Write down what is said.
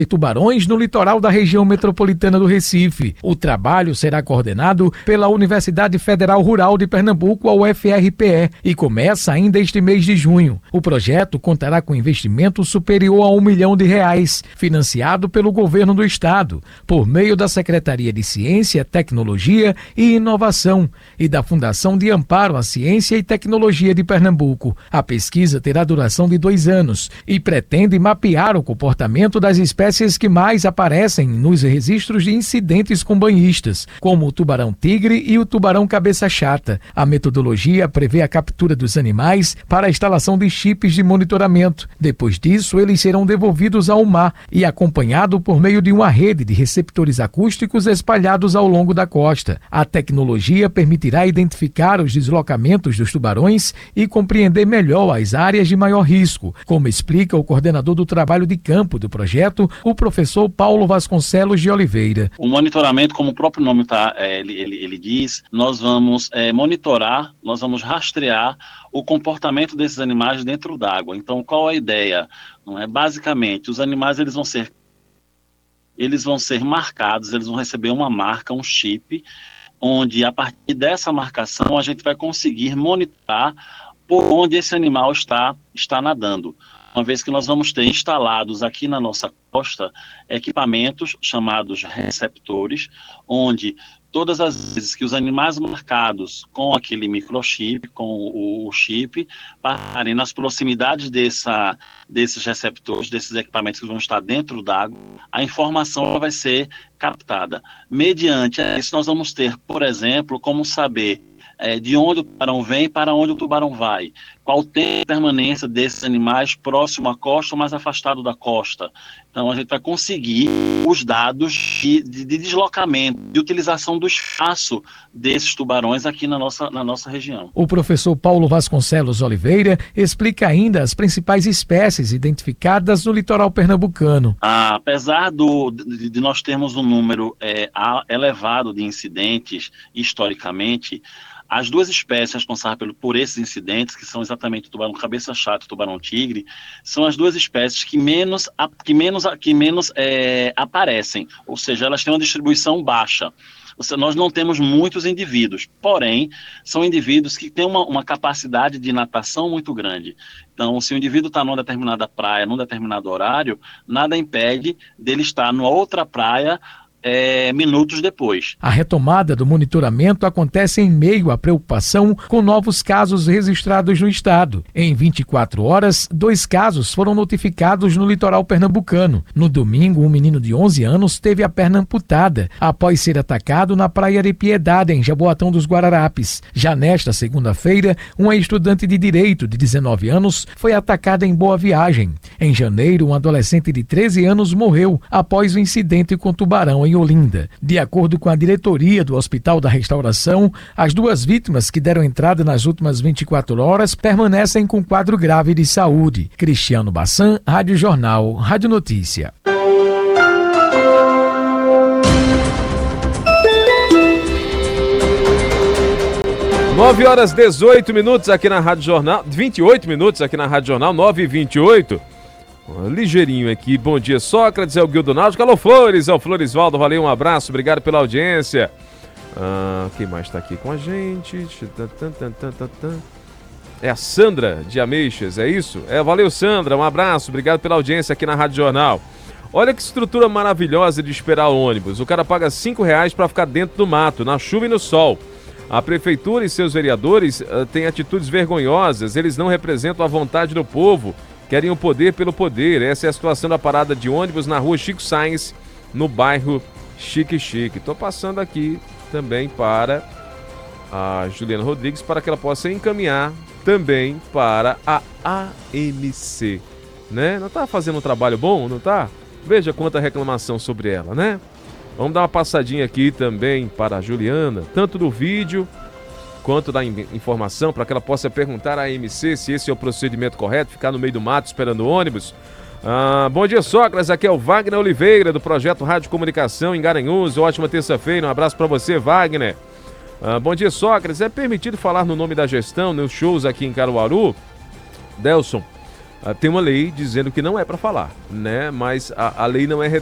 de tubarões no litoral da região metropolitana do Recife. O trabalho será coordenado pela Universidade Federal Rural de Pernambuco, a UFRPE, e começa ainda este mês de junho. O projeto contará com investimento superior a R$1 milhão, financiado pelo governo do estado, por meio da Secretaria de Ciência, Tecnologia e Inovação e da Fundação de Amparo à Ciência e Tecnologia de Pernambuco. A pesquisa terá duração de 2 anos e pretende mapear o comportamento das espécies que mais aparecem nos registros de incidentes com banhistas, como o tubarão-tigre e o tubarão-cabeça chata. A metodologia prevê a captura dos animais para a instalação de chips de monitoramento. Depois disso, eles serão devolvidos ao mar e acompanhado por meio de uma rede de receptores acústicos espalhados ao longo da costa. A tecnologia permitirá identificar os deslocamentos dos tubarões e compreender melhor as áreas de maior risco, como explica o coordenador do trabalho de campo do projeto, o professor Paulo Vasconcelos de Oliveira. O monitoramento, como o próprio nome ele diz, nós vamos monitorar, nós vamos rastrear o comportamento desses animais dentro d'água. Então, qual a ideia? Não é? Basicamente, os animais eles vão ser marcados, eles vão receber uma marca, um chip, onde a partir dessa marcação a gente vai conseguir monitorar por onde esse animal está nadando. Uma vez que nós vamos ter instalados aqui na nossa costa equipamentos chamados receptores, onde todas as vezes que os animais marcados com aquele microchip, com o chip, passarem nas proximidades desses receptores, desses equipamentos que vão estar dentro d'água, a informação vai ser captada. Mediante isso, nós vamos ter, por exemplo, como saber de onde o tubarão vem para onde o tubarão vai. Qual o tempo de permanência desses animais próximo à costa ou mais afastado da costa. Então, a gente vai conseguir os dados de deslocamento, de utilização do espaço desses tubarões aqui na nossa região. O professor Paulo Vasconcelos Oliveira explica ainda as principais espécies identificadas no litoral pernambucano. Apesar de nós termos um número elevado de incidentes, historicamente, as 2 espécies responsáveis por esses incidentes, que são exatamente o tubarão cabeça chata e o tubarão tigre, são as 2 espécies que menos aparecem, ou seja, elas têm uma distribuição baixa. Ou seja, nós não temos muitos indivíduos, porém, são indivíduos que têm uma capacidade de natação muito grande. Então, se o indivíduo está numa determinada praia, num determinado horário, nada impede dele estar numa outra praia minutos depois. A retomada do monitoramento acontece em meio à preocupação com novos casos registrados no estado. Em 24 horas, 2 casos foram notificados no litoral pernambucano. No domingo, um menino de 11 anos teve a perna amputada após ser atacado na Praia de Piedade, em Jaboatão dos Guararapes. Já nesta segunda-feira, uma estudante de direito de 19 anos foi atacada em Boa Viagem. Em janeiro, um adolescente de 13 anos morreu após o incidente com tubarão em Olinda. De acordo com a diretoria do Hospital da Restauração, as 2 vítimas que deram entrada nas últimas 24 horas permanecem com quadro grave de saúde. Cristiano Bassan, Rádio Jornal, Rádio Notícia. Nove horas 18 minutos aqui na Rádio Jornal, 28 minutos aqui na Rádio Jornal, 9h28. Ligeirinho aqui, bom dia Sócrates, é o Guildo Náutico, alô Flores, é o Floresvaldo, valeu, um abraço, obrigado pela audiência. Quem mais está aqui com a gente? É a Sandra de Ameixas, é isso? Valeu Sandra, um abraço, obrigado pela audiência aqui na Rádio Jornal. Olha que estrutura maravilhosa de esperar o ônibus, o cara paga R$5 para ficar dentro do mato, na chuva e no sol. A prefeitura e seus vereadores têm atitudes vergonhosas, eles não representam a vontade do povo. Querem o poder pelo poder. Essa é a situação da parada de ônibus na rua Chico Sainz, no bairro Chique Chique. Estou passando aqui também para a Juliana Rodrigues para que ela possa encaminhar também para a AMC, né? Não está fazendo um trabalho bom, não está? Veja quanta reclamação sobre ela, né? Vamos dar uma passadinha aqui também para a Juliana, tanto do vídeo quanto da informação, para que ela possa perguntar à AMC se esse é o procedimento correto, ficar no meio do mato esperando o ônibus. Bom dia, Sócrates, aqui é o Wagner Oliveira, do Projeto Rádio Comunicação em Garanhuns. Ótima terça-feira, um abraço para você, Wagner. Bom dia, Sócrates, é permitido falar no nome da gestão nos shows aqui em Caruaru? Delson, Tem uma lei dizendo que não é para falar, né? Mas a lei não é